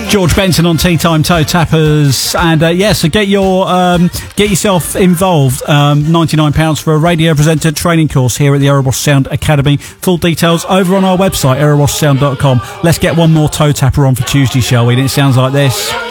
George Benson on Tea Time Toe Tappers, and so get yourself involved. £99 for a radio presenter training course here at the Erebus Sound Academy. Full details over on our website, erebussound.com. Let's get one more toe tapper on for Tuesday, shall we? And it sounds like this.